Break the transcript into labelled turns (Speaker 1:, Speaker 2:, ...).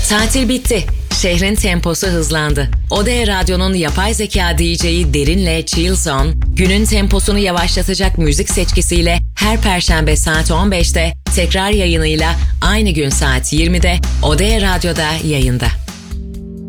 Speaker 1: Tatil bitti. Şehrin temposu hızlandı. Odea Radyo'nun yapay zeka DJ'i Derin'le Chill Zone, günün temposunu yavaşlatacak müzik seçkisiyle her Perşembe saat 15'te, tekrar yayınıyla aynı gün saat 20'de Odea Radyo'da yayında.